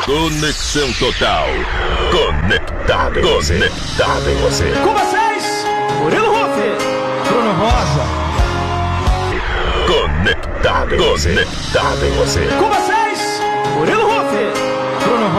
Conexão total. Conectado em você. Com vocês, Murilo Rufi, Bruno Rosa. Conectado em você. com vocês, Murilo Rufi.